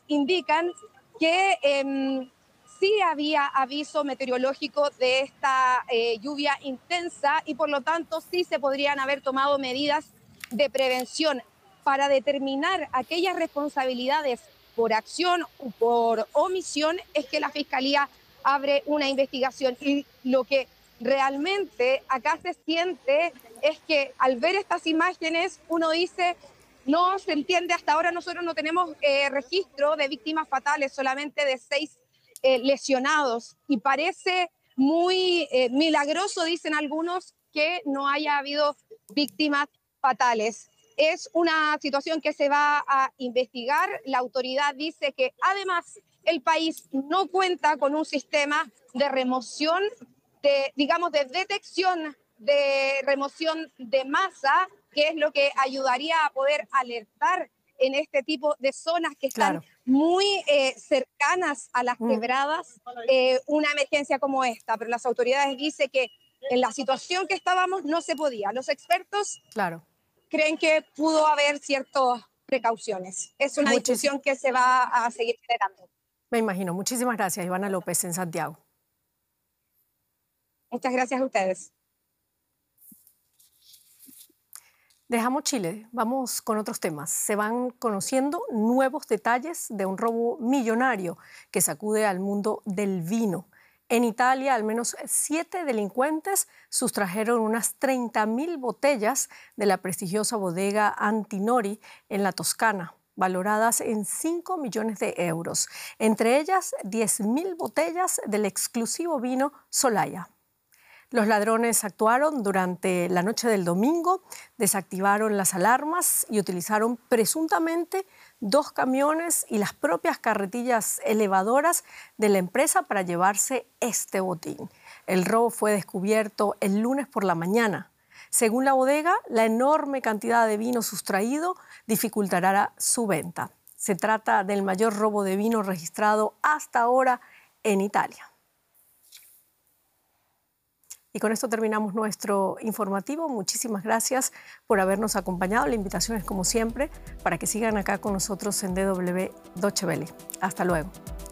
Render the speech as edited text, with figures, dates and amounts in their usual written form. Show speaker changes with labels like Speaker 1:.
Speaker 1: indican que sí había aviso meteorológico de esta lluvia intensa y por lo tanto sí se podrían haber tomado medidas de prevención para determinar aquellas responsabilidades por acción o por omisión. Es que la Fiscalía abre una investigación y lo que realmente acá se siente es que al ver estas imágenes uno dice: no se entiende, hasta ahora nosotros no tenemos registro de víctimas fatales, solamente de 6 lesionados, y parece muy milagroso, dicen algunos, que no haya habido víctimas fatales. Es una situación que se va a investigar. La autoridad dice que además el país no cuenta con un sistema de remoción, digamos, de detección, de remoción de masa, que es lo que ayudaría a poder alertar en este tipo de zonas que están
Speaker 2: Claro.
Speaker 1: muy cercanas a las quebradas, una emergencia como esta. Pero las autoridades dicen que en la situación que estábamos no se podía. Los expertos
Speaker 2: Claro.
Speaker 1: creen que pudo haber ciertas precauciones. Es una
Speaker 2: Muchis-
Speaker 1: discusión que se va a seguir generando.
Speaker 2: Me imagino. Muchísimas gracias, Ivana López, en Santiago.
Speaker 1: Muchas gracias a ustedes.
Speaker 2: Dejamos Chile, vamos con otros temas. Se van conociendo nuevos detalles de un robo millonario que sacude al mundo del vino. En Italia, al menos 7 delincuentes sustrajeron unas 30.000 botellas de la prestigiosa bodega Antinori en la Toscana, valoradas en 5 millones de euros. Entre ellas, 10.000 botellas del exclusivo vino Solaya. Los ladrones actuaron durante la noche del domingo, desactivaron las alarmas y utilizaron presuntamente 2 camiones y las propias carretillas elevadoras de la empresa para llevarse este botín. El robo fue descubierto el lunes por la mañana. Según la bodega, la enorme cantidad de vino sustraído dificultará su venta. Se trata del mayor robo de vino registrado hasta ahora en Italia. Y con esto terminamos nuestro informativo. Muchísimas gracias por habernos acompañado. La invitación es, como siempre, para que sigan acá con nosotros en DW Deutsche Welle. Hasta luego.